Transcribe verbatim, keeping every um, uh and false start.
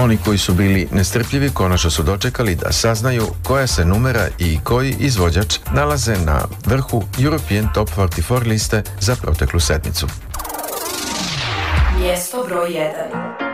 Oni koji su bili nestrpljivi konačno su dočekali da saznaju koja se numera i koji izvođač nalaze na vrhu European Top četrdeset četiri liste za proteklu sedmicu. Mjesto broj jedan.